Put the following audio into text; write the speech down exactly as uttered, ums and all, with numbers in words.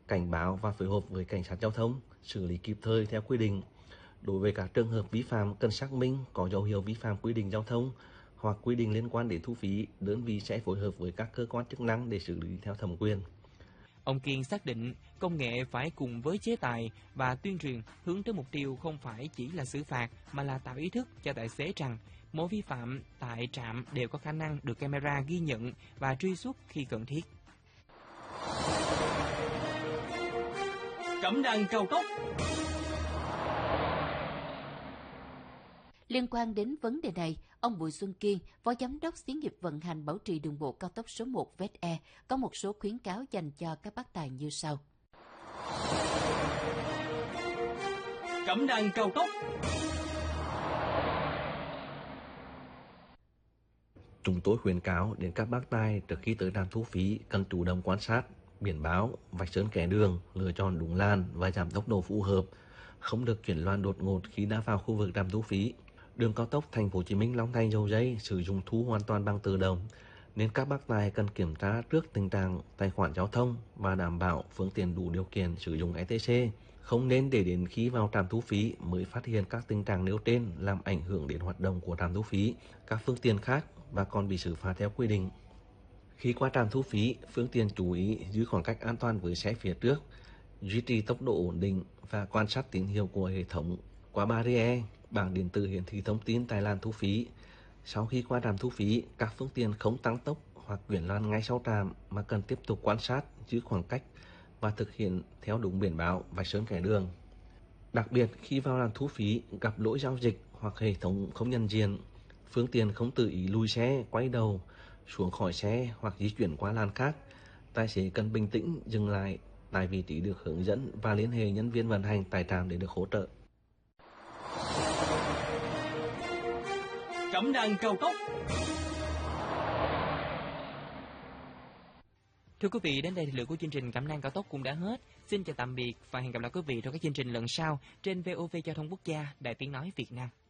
cảnh báo và phối hợp với cảnh sát giao thông, xử lý kịp thời theo quy định. Đối với các trường hợp vi phạm cần xác minh có dấu hiệu vi phạm quy định giao thông hoặc quy định liên quan đến thu phí, đơn vị sẽ phối hợp với các cơ quan chức năng để xử lý theo thẩm quyền. Ông Kiên xác định công nghệ phải cùng với chế tài và tuyên truyền hướng tới mục tiêu không phải chỉ là xử phạt mà là tạo ý thức cho tài xế rằng mỗi vi phạm tại trạm đều có khả năng được camera ghi nhận và truy xuất khi cần thiết. Cẩm nang cao tốc. Liên quan đến vấn đề này, ông Bùi Xuân Kiên, Phó Giám đốc Xí nghiệp vận hành bảo trì đường bộ cao tốc số một vét e, có một số khuyến cáo dành cho các bác tài như sau. Cẩm nang cao tốc. Chúng tôi khuyến cáo đến các bác tài trước khi tới trạm thu phí cần chủ động quan sát biển báo, vạch sơn kẻ đường, lựa chọn đúng làn và giảm tốc độ phù hợp, không được chuyển loan đột ngột khi đã vào khu vực trạm thu phí. Đường cao tốc Thành phố Hồ Chí Minh Long Thành Dầu Giây sử dụng thu hoàn toàn bằng tự động, nên các bác tài cần kiểm tra trước tình trạng tài khoản giao thông và đảm bảo phương tiện đủ điều kiện sử dụng e tê xê. Không nên để đến khi vào trạm thu phí mới phát hiện các tình trạng nêu trên làm ảnh hưởng đến hoạt động của trạm thu phí, các phương tiện khác và còn bị xử phạt theo quy định. Khi qua trạm thu phí, phương tiện chú ý giữ khoảng cách an toàn với xe phía trước, duy trì tốc độ ổn định và quan sát tín hiệu của hệ thống qua barrier, bảng điện tử hiển thị thông tin tại làn thu phí. Sau khi qua trạm thu phí, các phương tiện không tăng tốc hoặc chuyển làn ngay sau trạm mà cần tiếp tục quan sát, giữ khoảng cách và thực hiện theo đúng biển báo vạch sơn kẻ đường. Đặc biệt khi vào làn thu phí gặp lỗi giao dịch hoặc hệ thống không nhận diện, phương tiện không tự ý lùi xe, quay đầu, xuống khỏi xe hoặc di chuyển qua làn khác, tài xế cần bình tĩnh dừng lại tại vị trí được hướng dẫn và liên hệ nhân viên vận hành tại trạm để được hỗ trợ. Cẩm nang cao tốc. Thưa quý vị, đến đây thì lượng của chương trình Cẩm nang cao tốc cũng đã hết. Xin chào tạm biệt và hẹn gặp lại quý vị trong các chương trình lần sau trên vê o vê Giao thông Quốc gia, Đài Tiếng nói Việt Nam.